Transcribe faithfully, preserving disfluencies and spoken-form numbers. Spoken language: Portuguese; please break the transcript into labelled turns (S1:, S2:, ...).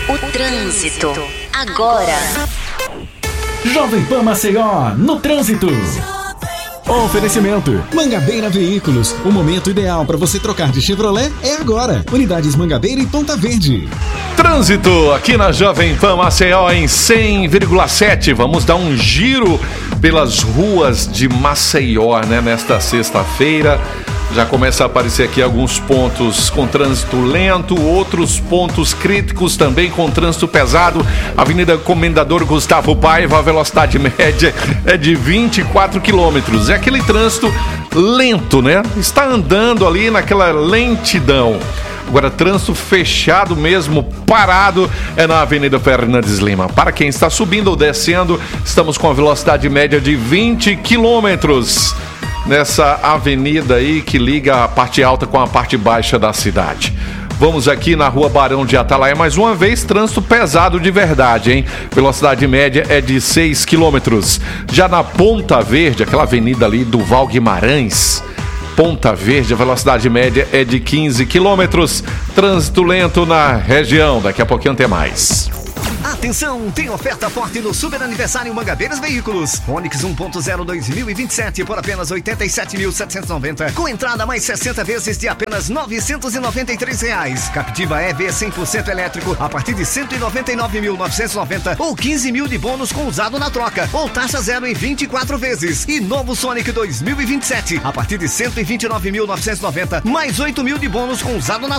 S1: O trânsito, agora.
S2: Jovem Pan Maceió, no trânsito. Oferecimento Mangabeira Veículos, o momento ideal para você trocar de Chevrolet é agora. Unidades Mangabeira e Ponta Verde.
S3: Trânsito aqui na Jovem Pan Maceió em cem vírgula sete. Vamos dar um giro pelas ruas de Maceió, né? Nesta sexta-feira. Já começa a aparecer aqui alguns pontos com trânsito lento, outros pontos críticos também com trânsito pesado. Avenida Comendador Gustavo Paiva, a velocidade média é de vinte e quatro quilômetros. É aquele trânsito lento, né? Está andando ali naquela lentidão. Agora, trânsito fechado mesmo, parado, é na Avenida Fernandes Lima. Para quem está subindo ou descendo, estamos com a velocidade média de vinte quilômetros. Nessa avenida aí que liga a parte alta com a parte baixa da cidade. Vamos aqui na Rua Barão de Atalaia, mais uma vez, trânsito pesado de verdade, hein? Velocidade média é de seis quilômetros. Já na Ponta Verde, aquela avenida ali do Val Guimarães, Ponta Verde, a velocidade média é de quinze quilômetros. Trânsito lento na região, daqui a pouquinho tem mais.
S4: Atenção, tem oferta forte no Super Aniversário Mangabeiras Veículos. Onix um ponto zero dois mil e vinte e sete por apenas oitenta e sete mil setecentos e noventa, com entrada mais sessenta vezes de apenas novecentos e noventa e três reais. Captiva E V cem por cento elétrico a partir de cento e noventa e nove mil novecentos e noventa ou quinze mil de bônus com usado na troca, ou taxa zero em vinte e quatro vezes. E novo Sonic dois mil e vinte e sete a partir de cento e vinte e nove mil novecentos e noventa mais oito mil de bônus com usado na